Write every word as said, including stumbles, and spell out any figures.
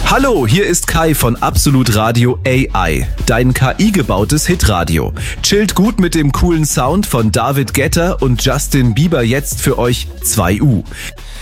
Hallo, hier ist Kai von Absolut Radio A I, dein K I-gebautes Hitradio. Chillt gut mit dem coolen Sound von David Guetta und Justin Bieber jetzt für euch zwei U.